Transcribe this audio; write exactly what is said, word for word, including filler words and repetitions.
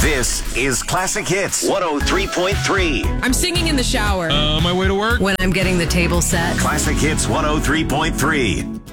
This is Classic Hits one oh three point three. I'm singing in the shower. Uh, my way to work? When I'm getting the table set. Classic Hits one oh three point three.